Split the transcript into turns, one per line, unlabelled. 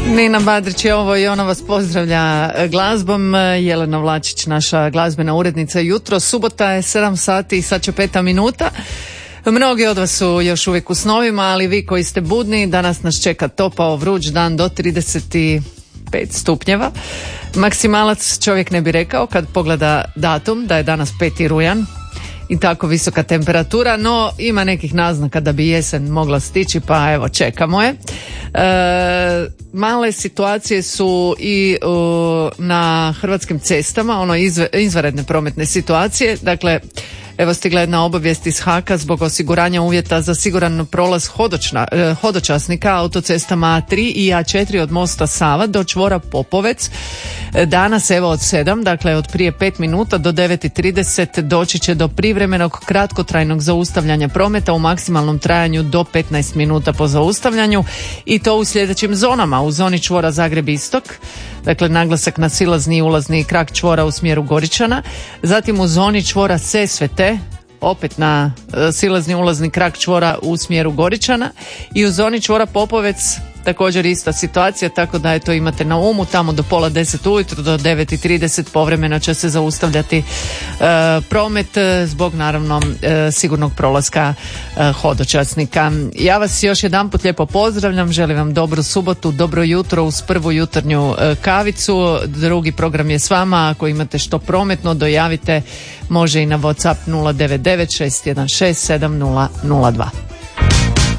Nina Badrić je ovo i ona vas pozdravlja glazbom. Jelena Vlačić, naša glazbena urednica. Jutro, subota je 7 sati i sad će 5 minuta. Mnogi od vas su još uvijek u snovima, ali vi koji ste budni, danas nas čeka topao vruć dan do 35 stupnjeva. Maksimalac čovjek ne bi rekao kad pogleda datum da je danas 5. rujan i tako visoka temperatura, no ima nekih naznaka da bi jesen mogla stići, pa evo čekamo je. Male situacije su i na hrvatskim cestama, izvanredne prometne situacije. Dakle, evo stigla jedna obavijest iz HAK-a zbog osiguranja uvjeta za siguran prolaz hodočasnika autocestama A3 i A4 od mosta Sava do čvora Popovec. Danas evo od 7, dakle od prije 5 minuta do 9:30 doći će do privremenog kratkotrajnog zaustavljanja prometa u maksimalnom trajanju do 15 minuta po zaustavljanju i to u sljedećim zonama. U zoni čvora Zagreb Istok, dakle naglasak na silazni i ulazni krak čvora u smjeru Goričana, zatim u zoni čvora Sesvete, opet na silazni ulazni krak čvora u smjeru Goričana i u zoni čvora Popovec također ista situacija, tako da to imate na umu. Tamo do 9:30 ujutro do 9:30 povremeno će se zaustavljati promet zbog naravno sigurnog prolaska hodočasnika. Ja vas još jedanput lijepo pozdravljam, želim vam dobru subotu, dobro jutro uz prvu jutarnju kavicu. Drugi program je s vama, ako imate što prometno dojavite, može i na WhatsApp 099 616 7002.